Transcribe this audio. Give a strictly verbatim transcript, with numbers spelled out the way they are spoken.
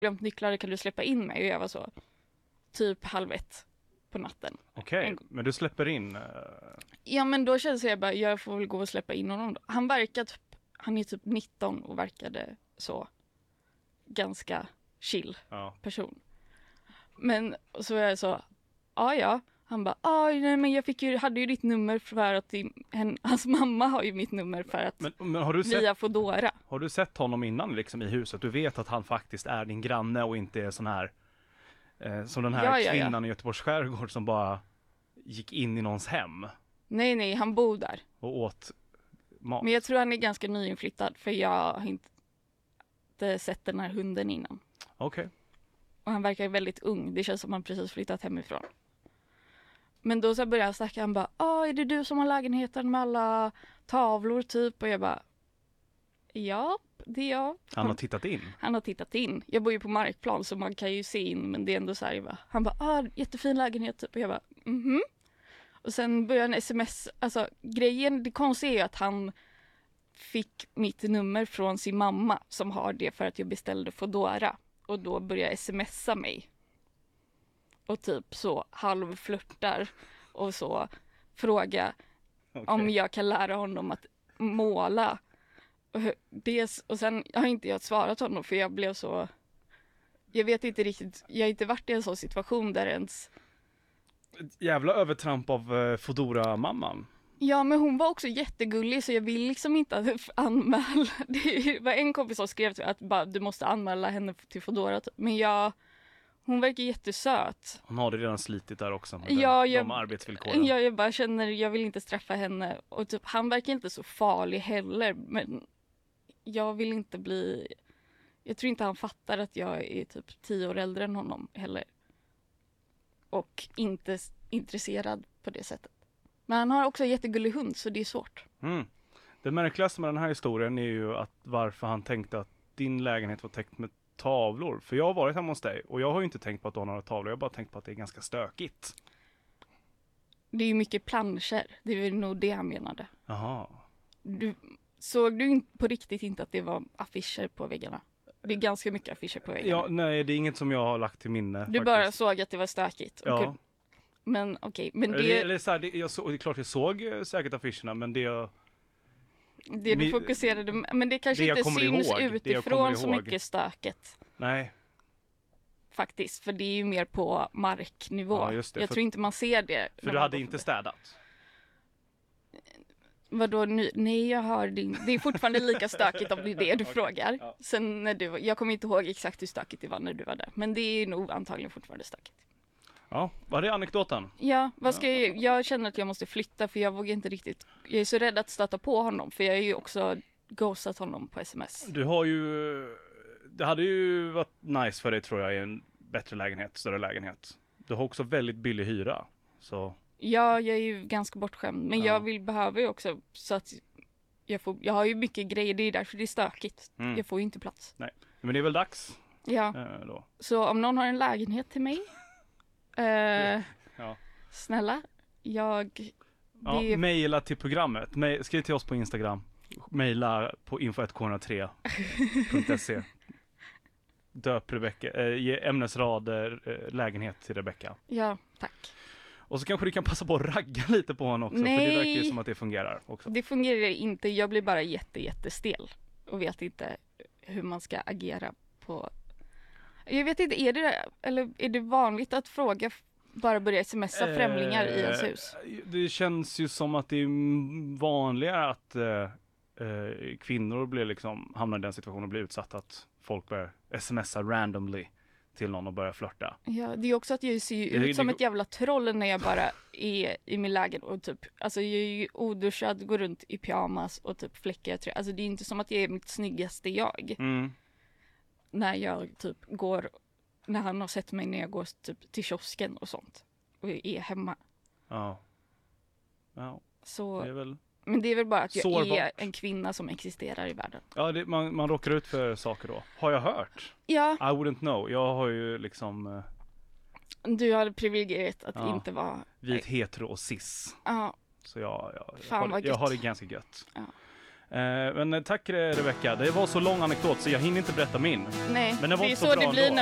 glömt nycklar, kan du släppa in mig? Och jag var så, typ halv ett på natten. Okej, okay, men du släpper in... Uh... Ja, men då känns jag bara, jag får väl gå och släppa in honom då. Han verkar typ, han är typ nitton och verkade så ganska chill ja. person. Men så är jag så, ja ja. Han bara, aj nej men jag fick ju, hade ju ditt nummer för att din, hen, hans mamma har ju mitt nummer för att men, men har du via sett, Foodora. Har du sett honom innan liksom i huset? Du vet att han faktiskt är din granne och inte är sån här eh, som den här ja, ja, kvinnan ja. i Göteborgs skärgård som bara gick in i någons hem. Nej nej, han bor där. Och åt mat. Men jag tror han är ganska nyinflyttad för jag har inte sett den här hunden innan. Okej. Okay. Och han verkar väldigt ung, det känns som han precis flyttat hemifrån. Men då så började jag snacka, han bara, ah, är det du som har lägenheten med alla tavlor typ? Och jag bara, ja, det är jag. Han har tittat in? Han har tittat in. Jag bor ju på markplan så man kan ju se in, men det är ändå så här, bara, han bara, ah, jättefin lägenhet typ. Och jag bara, mhm. Och sen började han sms, alltså grejen, det konstiga är ju att han fick mitt nummer från sin mamma som har det för att jag beställde Foodora. Och då började jag smsa mig. Och typ så halvflörtar och så fråga okay. om jag kan lära honom att måla. Och, det, och sen har inte jag svarat honom för jag blev så... Jag vet inte riktigt, jag har inte varit i en sån situation där ens... Ett jävla övertramp av uh, Foodora-mamman. Ja, men hon var också jättegullig så jag vill liksom inte att anmäla. Det var en kompis som skrev att bara, du måste anmäla henne till Foodora. Men jag... Hon verkar jättesöt. Hon har det redan slitit där också med ja, den, jag, de arbetsvillkoren. Ja, jag bara känner, jag vill inte straffa henne. Och typ, han verkar inte så farlig heller. Men jag vill inte bli... Jag tror inte han fattar att jag är typ tio år äldre än honom heller. Och inte intresserad på det sättet. Men han har också en jättegullig hund så det är svårt. Mm. Det märkligaste med den här historien är ju att varför han tänkte att din lägenhet var täckt med tavlor. För jag har varit hemma hos dig och jag har ju inte tänkt på att du har några tavlor. Jag har bara tänkt på att det är ganska stökigt. Det är ju mycket planscher. Det är nog det han menade. Jaha. Du, såg du på riktigt inte att det var affischer på väggarna? Det är ganska mycket affischer på väggarna. Ja, nej, det är inget som jag har lagt till minne. Du faktiskt. bara såg att det var stökigt. Ja. Okay. Men okej, okay, men det... Eller, eller så här, det, jag så, det är klart jag såg säkert affischerna, men det jag... Det du fokuserade, men det kanske det inte syns ihåg, utifrån så mycket stöket. Nej. Faktiskt, för det är ju mer på marknivå. Ja, just det, jag för, tror inte man ser det. För du hade inte städat? Vadå, nej jag har din... Det är fortfarande lika stökigt om det är det du okay. frågar. Ja. Sen när du... Jag kommer inte ihåg exakt hur stökigt det var när du var där. Men det är nog antagligen fortfarande stökigt. Ja, var det anekdoten? Ja, vad ska jag... Jag känner att jag måste flytta för jag vågar inte riktigt... Jag är så rädd att stöta på honom för jag är ju också ghostat honom på sms. Du har ju... Det hade ju varit nice för dig tror jag i en bättre lägenhet, större lägenhet. Du har också väldigt billig hyra, så... Ja, jag är ju ganska bortskämd. Men ja. jag vill, behöver ju också så att jag får... Jag har ju mycket grejer, det är därför det är stökigt. Mm. Jag får ju inte plats. Nej, men det är väl dags. Ja, eh, då. Så om någon har en lägenhet till mig... Eh, ja. Snälla, jag... Ja, det... Maila till programmet. Ma- skriv till oss på Instagram. Maila på info ett k noll tre punkt se. Döp Rebecka. Äh, ge ämnesrader äh, lägenhet till Rebecka. Ja, tack. Och så kanske du kan passa på att ragga lite på honom också. Nej, för det verkar ju som att det fungerar också. Det fungerar inte. Jag blir bara jätte, jättestel. Och vet inte hur man ska agera på... Jag vet inte, är det, eller är det vanligt att fråga bara börja smsa eh, främlingar i ens hus? Det känns ju som att det är vanligare att eh, kvinnor blir liksom, hamnar i den situationen och blir utsatta att folk börjar smsa randomly till någon och börjar flirta. Ja, det är också att jag ser ju ut det, som det, ett jävla troll när jag bara är i min lägenhet och typ, alltså jag är ju oduschad, går runt i pyjamas och typ fläckar tröja. Alltså det är inte som att jag är mitt snyggaste jag. Mm. När jag typ går, när han har sett mig när jag går typ till kiosken och sånt. Och är hemma. Ja. Ja. Så, det är väl... Men det är väl bara att jag sårbart. Är en kvinna som existerar i världen. Ja, det, man, man råkar ut för saker då. Har jag hört? Ja. I wouldn't know. Jag har ju liksom... Uh... Du har privilegiet att ja. inte vara... Vit, hetero och cis. Ja. Så jag, jag, Fan, har, jag har det ganska gött. Ja. Eh, men tack Rebecka, det var så lång anekdot så jag hinner inte berätta min. Nej, Men det var det är inte så, så bra det blir ändå. när